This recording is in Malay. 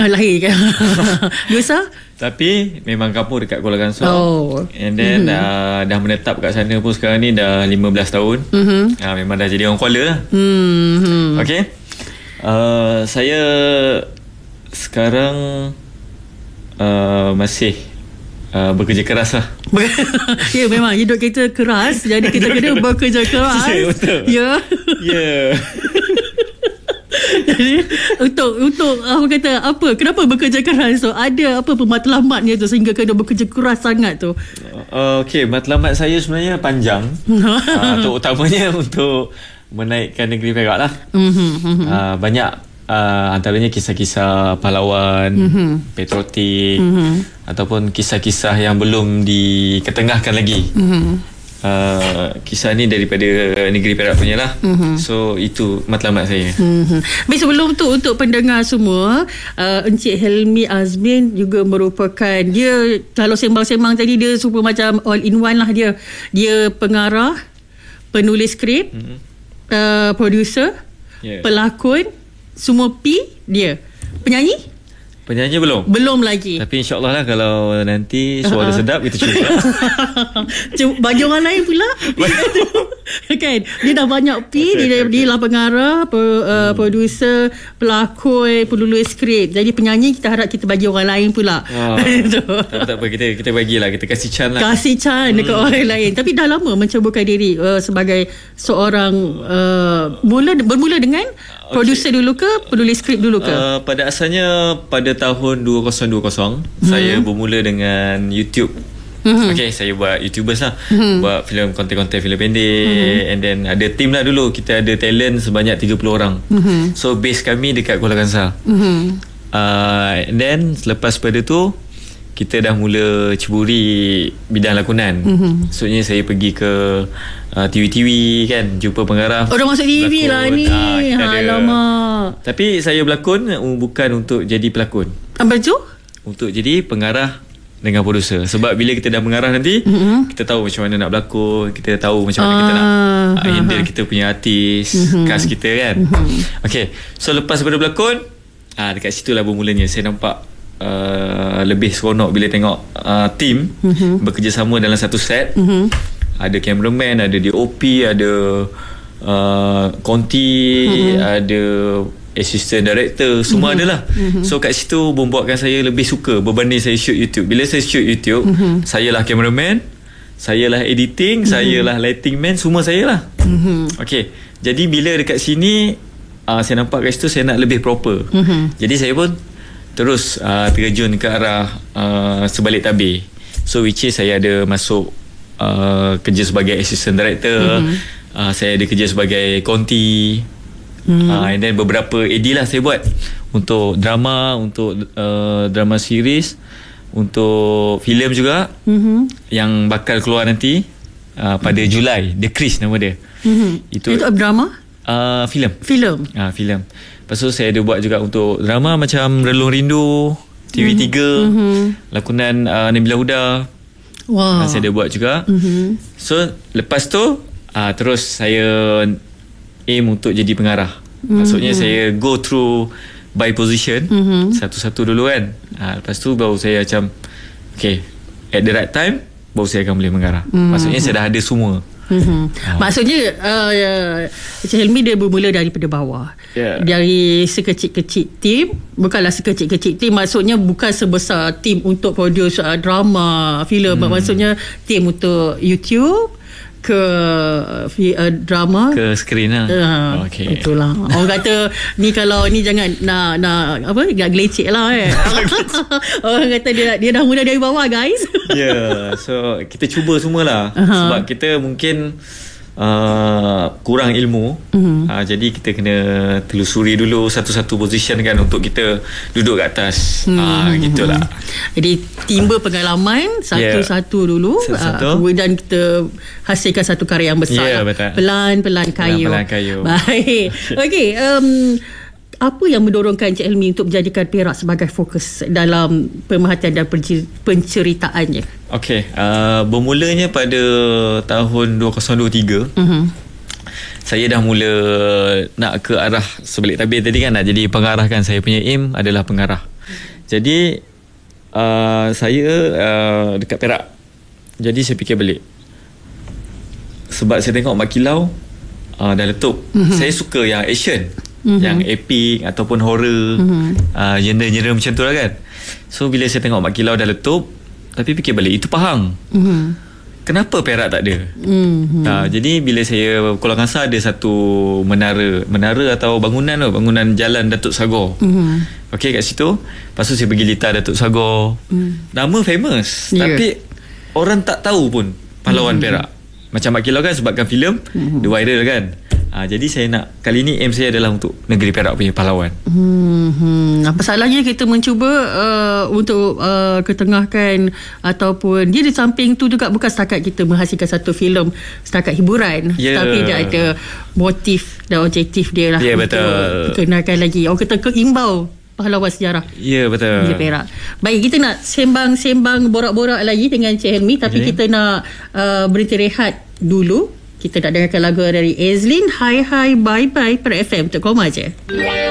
Lahir kan. Yosa? Tapi memang kampung dekat Kuala Kangsar. And then dah menetap kat sana pun sekarang ni dah 15 tahun. Memang dah jadi orang Kuala lah. Okay. Saya sekarang masih bekerja keras lah. Ya, memang hidup kita keras. Jadi kita kena bekerja keras. Betul. Ya. Jadi untuk apa kata apa, kenapa bekerja keras tu? Ada apa matlamatnya tu sehingga kena bekerja keras sangat tu? Okey, matlamat saya sebenarnya panjang. Terutamanya untuk menaikkan negeri Perak lah. Banyak antaranya kisah-kisah pahlawan, patriotik, ataupun kisah-kisah yang belum diketengahkan lagi. Kisah ni daripada negeri Perak punya lah. So itu matlamat saya. Tapi sebelum tu, untuk pendengar semua, Encik Helmi Azmin juga merupakan, dia kalau sembang-sembang tadi, dia super macam all in one lah. Dia pengarah, penulis skrip, producer, pelakon, semua P dia. Penyanyi belum lagi. Tapi insyaAllah lah, kalau nanti suara sedap kita cuba. Bagi orang lain pula. Kan, dia dah banyak P. Dia lah pengarah, producer, pelakon, penulis skrip. Jadi penyanyi kita harap kita bagi orang lain pula. Tak apa, kita bagilah, kita kasih chance lah. Kasih chance dekat orang lain. Tapi dah lama mencaburkan diri sebagai seorang bermula dengan producer dulu ke penulis skrip dulu ke? Pada asalnya pada tahun 2020 saya bermula dengan YouTube. Okay, saya buat YouTubers lah. Buat konten-konten filem pendek. And then ada team lah dulu. Kita ada talent sebanyak 30 orang. So base kami dekat Kuala Kangsar. And then selepas pada tu kita dah mula ceburi bidang lakonan. Maksudnya saya pergi ke TV-TV kan, jumpa pengarah. Dah masuk TV lah ni. Alamak. Tapi saya berlakon bukan untuk jadi pelakon. Apa tu? Untuk jadi pengarah dengan producer. Sebab bila kita dah mengarah nanti, kita tahu macam mana nak berlakon, kita tahu macam mana kita nak handle kita punya artis, cast kita kan. Okay, so lepas daripada berlakon, dekat situ lah bermulanya saya nampak lebih seronok bila tengok team bekerjasama dalam satu set. Ada cameraman, ada DOP, ada Conti, ada assistant director, semua adalah. So kat situ membuatkan saya lebih suka berbanding saya shoot YouTube. Bila saya shoot YouTube, saya lah cameraman, saya lah editing, saya lah lighting man, semua saya lah. Okay, jadi bila dekat sini saya nampak kat situ saya nak lebih proper. Jadi saya pun terus terjun ke arah sebalik tabir. So which is saya ada masuk kerja sebagai assistant director, saya ada kerja sebagai Conti, and then beberapa AD lah saya buat untuk drama, untuk drama series, untuk filem juga yang bakal keluar nanti pada Julai. The Chris nama dia. Itu drama? Filem. Filem. Lepas tu saya ada buat juga untuk drama macam Relung Rindu, TV3, lakonan Nabila Huda. Saya ada buat juga. So lepas tu terus saya aim untuk jadi pengarah. Maksudnya saya go through by position, satu-satu dulu kan. Lepas tu baru saya macam okay, at the right time baru saya akan boleh mengarah. Maksudnya saya dah ada semua. Maksudnya Encik Helmi dia bermula daripada bawah, dari sekecil-kecil tim. Bukanlah sekecil-kecil tim, maksudnya bukan sebesar tim untuk produce drama, filem. Maksudnya tim untuk YouTube ke drama, ke skrin lah. Okay. Itulah orang kata ni, kalau ni jangan nak apa, nak gelecek lah orang kata dia dah mula dari bawah guys. So kita cuba semualah. Sebab kita mungkin kurang ilmu, jadi kita kena telusuri dulu satu-satu position kan, untuk kita duduk kat atas. Gitulah. Jadi timba pengalaman satu-satu dulu, kemudian kita hasilkan satu karya yang besar. Pelan-pelan kayu. Baik. Okey, apa yang mendorongkan Encik Helmi untuk menjadikan Perak sebagai fokus dalam pemerhatian dan penceritaannya? Okey, bermulanya pada tahun 2023, saya dah mula nak ke arah sebalik tabir tadi kan, nak jadi pengarah kan. Saya punya aim adalah pengarah. Jadi saya dekat Perak. Jadi saya fikir balik. Sebab saya tengok Mak Kilau dah letup. Saya suka yang action, yang epic ataupun horror, genre-genre macam tu lah kan. So bila saya tengok Mak Kilau dah letup, tapi fikir balik, itu Pahang. Kenapa Perak tak ada? Jadi bila saya Kuala Kangsar ada satu menara atau bangunan jalan Datuk Sagor. Okey, kat situ. Lepas tu saya pergi litar Datuk Sagor. Nama famous, tapi orang tak tahu pun pahlawan Perak. Macam Mak Kilau kan, sebabkan filem dia viral kan. Jadi saya nak, kali ni aim saya adalah untuk negeri Perak punya pahlawan. Apa salahnya kita mencuba untuk ketengahkan, ataupun dia di samping tu juga bukan setakat kita menghasilkan satu filem setakat hiburan, tapi dia ada motif dan objektif dia lah, untuk kenalkan lagi. Orang kata keimbau pahlawan sejarah. Ya, betul. Di Perak. Baik, kita nak sembang borak-borak lagi dengan Encik Helmi, tapi kita nak berhenti rehat dulu. Kita nak dengarkan lagu dari Ezlyn, Hi Hi Bye Bye per FM. Untuk koma je.